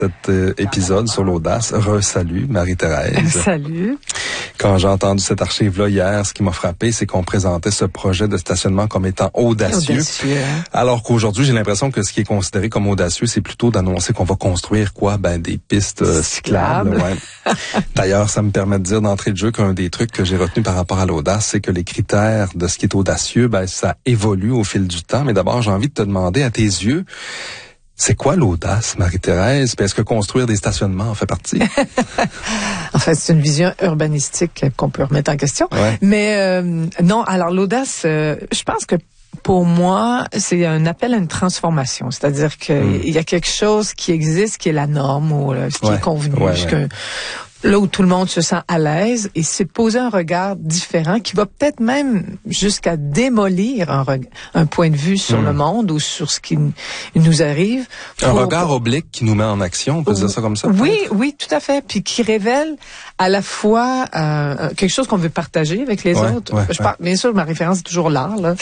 Cet épisode sur l'audace. Salut Marie-Thérèse. Salut. Quand j'ai entendu cette archive-là hier, ce qui m'a frappé, c'est qu'on présentait ce projet de stationnement comme étant audacieux. Alors qu'aujourd'hui, j'ai l'impression que ce qui est considéré comme audacieux, c'est plutôt d'annoncer qu'on va construire quoi? Des pistes cyclables. Ouais. D'ailleurs, ça me permet de dire d'entrée de jeu qu'un des trucs que j'ai retenu par rapport à l'audace, c'est que les critères de ce qui est audacieux, ça évolue au fil du temps. Mais d'abord, j'ai envie de te demander, à tes yeux, c'est quoi l'audace, Marie-Thérèse? Puis est-ce que construire des stationnements en fait partie? En fait, c'est une vision urbanistique qu'on peut remettre en question. Ouais. Mais non, alors l'audace, je pense que pour moi, c'est un appel à une transformation. C'est-à-dire qu'il y a quelque chose qui existe, qui est la norme ou ce qui est convenu. Là où tout le monde se sent à l'aise, et c'est poser un regard différent qui va peut-être même jusqu'à démolir un point de vue sur le monde ou sur ce qui nous arrive. Un regard oblique qui nous met en action, on peut dire ça comme ça? Oui, tout à fait. Puis qui révèle à la fois quelque chose qu'on veut partager avec les autres. Bien sûr, ma référence est toujours l'art, là.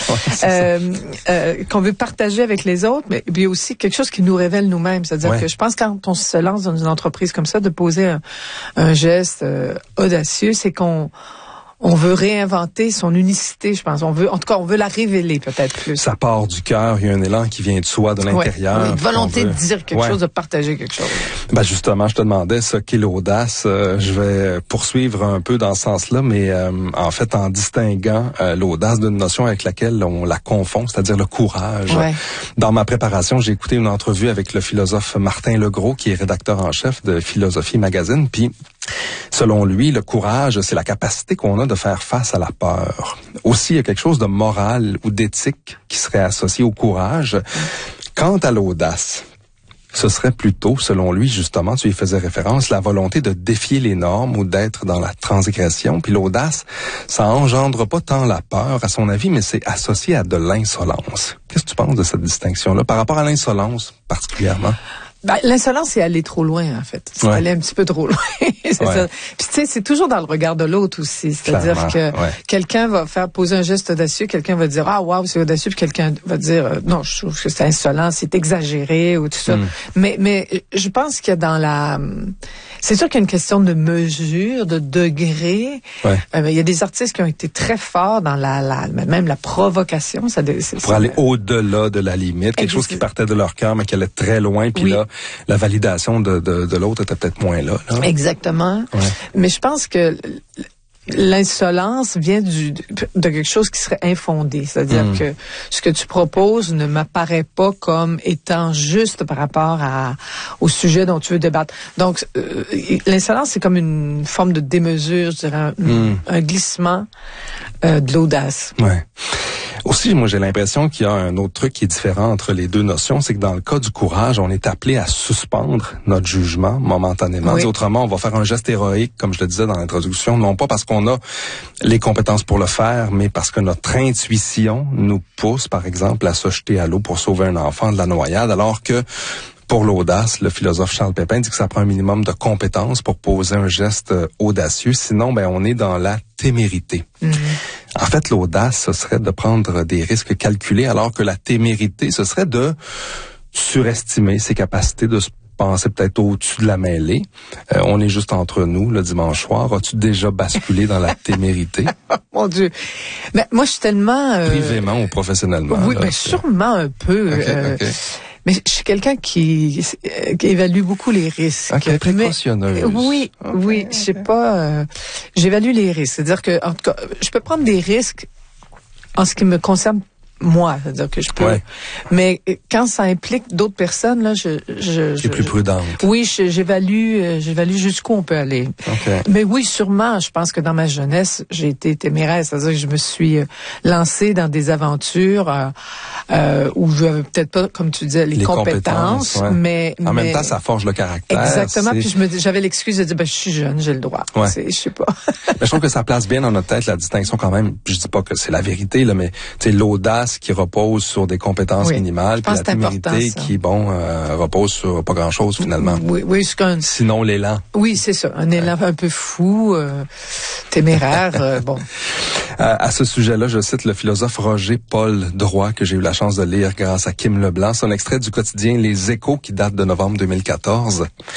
Qu'on veut partager avec les autres, mais puis aussi quelque chose qui nous révèle nous-mêmes. C'est-à-dire que je pense quand on se lance dans une entreprise comme ça, de poser un geste audacieux, c'est qu'on veut réinventer son unicité, je pense. On veut la révéler peut-être plus. Ça part du cœur, il y a un élan qui vient de soi, de l'intérieur. Une volonté de dire quelque chose, de partager quelque chose. Justement, je te demandais ce qu'est l'audace. Je vais poursuivre un peu dans ce sens-là, mais en fait, en distinguant l'audace d'une notion avec laquelle on la confond, c'est-à-dire le courage. Ouais. Dans ma préparation, j'ai écouté une entrevue avec le philosophe Martin Legros, qui est rédacteur en chef de Philosophie Magazine, puis selon lui, le courage, c'est la capacité qu'on a de faire face à la peur. Aussi, il y a quelque chose de moral ou d'éthique qui serait associé au courage. Quant à l'audace, ce serait plutôt, selon lui, justement, tu y faisais référence, la volonté de défier les normes ou d'être dans la transgression. Puis l'audace, ça engendre pas tant la peur, à son avis, mais c'est associé à de l'insolence. Qu'est-ce que tu penses de cette distinction-là, par rapport à l'insolence particulièrement? L'insolence, c'est aller trop loin, en fait. C'est aller un petit peu trop loin. Ça. Puis tu sais, c'est toujours dans le regard de l'autre aussi. C'est-à-dire que quelqu'un va poser un geste audacieux, quelqu'un va dire waouh, c'est audacieux, puis quelqu'un va dire non, je trouve que c'est insolent, c'est exagéré ou tout ça. Mais je pense qu'il y a c'est sûr qu'il y a une question de mesure, de degré. Il y a des artistes qui ont été très forts dans même la provocation. Pour aller au-delà de la limite, quelque chose qui partait de leur cœur, mais qui allait très loin, puis là, la validation de l'autre était peut-être moins là. Exactement. Mais je pense que l'insolence vient de quelque chose qui serait infondé. C'est-à-dire que ce que tu proposes ne m'apparaît pas comme étant juste par rapport au sujet dont tu veux débattre. Donc, l'insolence, c'est comme une forme de démesure, je dirais, un glissement de l'audace. Ouais. Aussi, moi, j'ai l'impression qu'il y a un autre truc qui est différent entre les deux notions, c'est que dans le cas du courage, on est appelé à suspendre notre jugement momentanément. Autrement, on va faire un geste héroïque, comme je le disais dans l'introduction, non pas parce qu'on a les compétences pour le faire, mais parce que notre intuition nous pousse, par exemple, à se jeter à l'eau pour sauver un enfant de la noyade, alors que pour l'audace, le philosophe Charles Pépin dit que ça prend un minimum de compétences pour poser un geste audacieux. Sinon, on est dans la témérité. En fait, l'audace, ce serait de prendre des risques calculés, alors que la témérité, ce serait de surestimer ses capacités, de se penser peut-être au-dessus de la mêlée. On est juste entre nous le dimanche soir. As-tu déjà basculé dans la témérité? Mon Dieu. Mais moi, je suis tellement... Privément ou professionnellement? Oui, sûrement un peu. Mais je suis quelqu'un qui évalue beaucoup les risques. Précautionneuse. Oui, je sais pas. J'évalue les risques. C'est-à-dire que, en tout cas, je peux prendre des risques en ce qui me concerne moi, c'est-à-dire que je peux. Mais quand ça implique d'autres personnes, là, je plus prudente. Oui, j'évalue jusqu'où on peut aller. Mais oui, sûrement, je pense que dans ma jeunesse, j'ai été téméraire, c'est-à-dire que je me suis lancée dans des aventures où je n'avais peut-être pas, comme tu disais, les compétences, mais en même temps, ça forge le caractère. Exactement. Puis j'avais l'excuse de dire, je suis jeune, j'ai le droit. Je sais pas. Mais je trouve que ça place bien dans notre tête la distinction quand même. Je dis pas que c'est la vérité là, mais tu sais, l'audace qui repose sur des compétences minimales, puis la témérité qui repose sur pas grand-chose finalement. Oui, sinon l'élan. Oui, c'est ça, un élan un peu fou, téméraire. Bon. À ce sujet-là, je cite le philosophe Roger-Paul Droit que j'ai eu la chance de lire grâce à Kim Leblanc. C'est un extrait du quotidien Les Échos qui date de novembre 2014.